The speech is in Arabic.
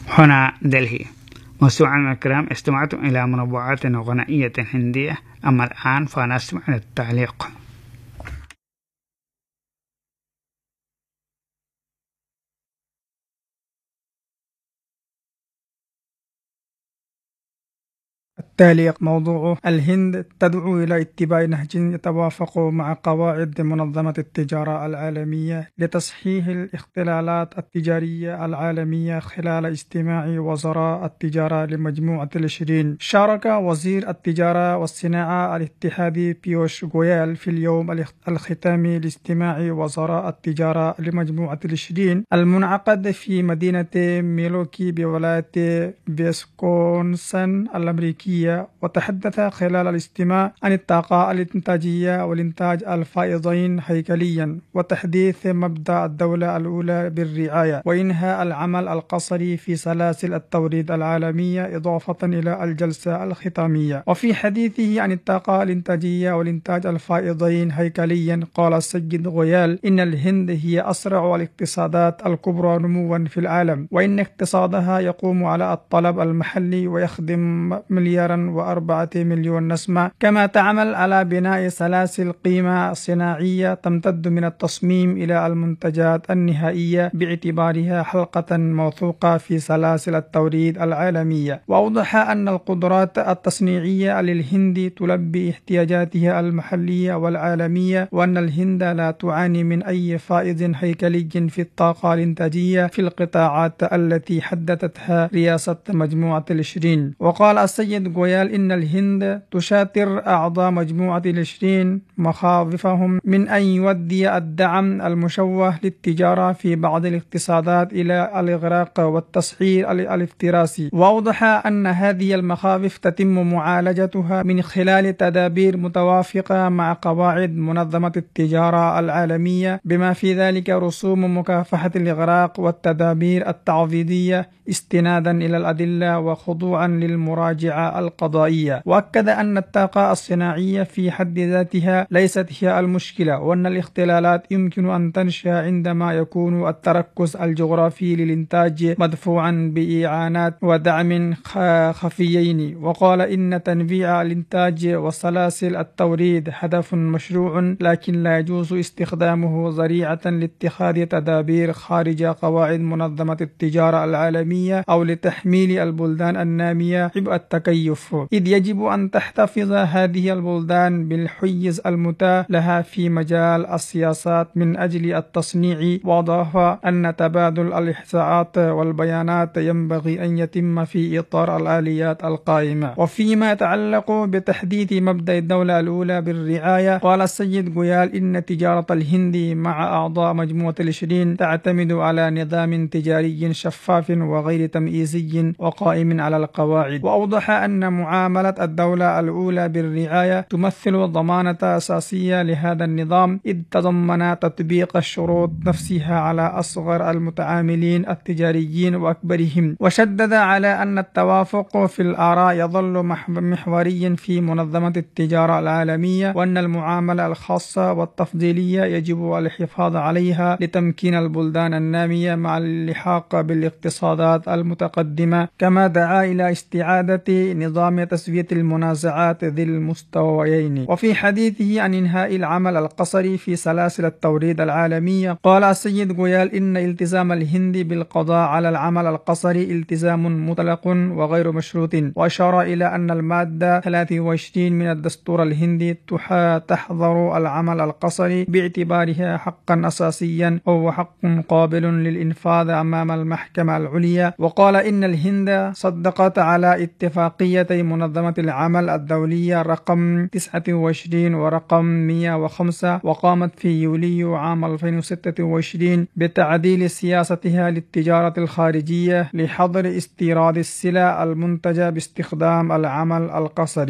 هنا دلهي. مستمعينا الكرام، استمعتم إلى مربعات غنائية هندية. أما الآن فنستمع إلى التعليق. التعليق موضوعه: الهند تدعو إلى اتباع نهج يتوافق مع قواعد منظمة التجارة العالمية لتصحيح الاختلالات التجارية العالمية خلال اجتماع وزراء التجارة لمجموعة ال20. شارك وزير التجارة والصناعة الاتحادي بيوش غويال في اليوم الختامي لاجتماع وزراء التجارة لمجموعة ال20 المنعقد في مدينة ميلوكي بولاية فيسكونسن الأمريكية. وتحدث خلال الاجتماع عن الطاقة الإنتاجية والإنتاج الفائضين هيكليا، وتحديث مبدأ الدولة الأولى بالرعاية، وإنهاء العمل القسري في سلاسل التوريد العالمية، إضافة إلى الجلسة الختامية. وفي حديثه عن الطاقة الإنتاجية والإنتاج الفائضين هيكليا، قال السيد غويال إن الهند هي أسرع الاقتصادات الكبرى نموا في العالم، وإن اقتصادها يقوم على الطلب المحلي ويخدم 2.4 مليار نسمة، كما تعمل على بناء سلاسل قيمة صناعية تمتد من التصميم إلى المنتجات النهائية، باعتبارها حلقة موثوقة في سلاسل التوريد العالمية. وأوضح أن القدرات التصنيعية للهند تلبي احتياجاتها المحلية والعالمية، وأن الهند لا تعاني من أي فائض هيكلي في الطاقة الإنتاجية في القطاعات التي حددتها رئاسة مجموعة ال20. وقال السيد غويال إن الهند تشاطر أعضاء مجموعة ال20 مخاوفهم من أن يؤدي الدعم المشوه للتجارة في بعض الاقتصادات إلى الإغراق والتسعير الافتراسي. وأوضح أن هذه المخاوف تتم معالجتها من خلال تدابير متوافقة مع قواعد منظمة التجارة العالمية، بما في ذلك رسوم مكافحة الإغراق والتدابير التعويضية استنادا إلى الأدلة وخضوعا للمراجعة القضائية. وأكد أن الطاقة الصناعية في حد ذاتها ليست هي المشكلة، وأن الاختلالات يمكن أن تنشأ عندما يكون التركز الجغرافي للإنتاج مدفوعا بإعانات ودعم خفيين. وقال إن تنويع الإنتاج وسلاسل التوريد هدف مشروع، لكن لا يجوز استخدامه ذريعة لاتخاذ تدابير خارج قواعد منظمة التجارة العالمية أو لتحميل البلدان النامية عبء التكيف، إذ يجب أن تحتفظ هذه البلدان بالحيز المتاح لها في مجال السياسات من أجل التصنيع. وأضاف أن تبادل الإحصاءات والبيانات ينبغي أن يتم في إطار الآليات القائمة. وفيما يتعلق بتحديث مبدأ الدولة الأولى بالرعاية، قال السيد غويال إن تجارة الهند مع أعضاء مجموعة ال20 تعتمد على نظام تجاري شفاف وغير تمييزي وقائم على القواعد. وأوضح أن معاملة الدولة الأولى بالرعاية تمثل ضمانة أساسية لهذا النظام، إذ تضمن تطبيق الشروط نفسها على أصغر المتعاملين التجاريين وأكبرهم. وشدد على أن التوافق في الآراء يظل محوريا في منظمة التجارة العالمية، وأن المعاملة الخاصة والتفضيلية يجب الحفاظ عليها لتمكين البلدان النامية مع اللحاق بالاقتصادات المتقدمة. كما دعا إلى استعادة نظام تسوية المنازعات ذي المستويين. وفي حديثه عن إنهاء العمل القسري في سلاسل التوريد العالمية، قال السيد غويال إن التزام الهند بالقضاء على العمل القسري التزام مطلق وغير مشروط. وأشار إلى أن المادة 23 من الدستور الهندي تحظر العمل القسري باعتبارها حقا أساسيا وهو حق قابل للإنفاذ أمام المحكمة العليا. وقال إن الهند صدقت على اتفاقيتي منظمة العمل الدولية رقم 29 ورقم 105، وقامت في يوليو عام 2026 بتعديل سياستها للتجارة الخارجية لحظر استيراد السلع المنتجة باستخدام العمل القسري.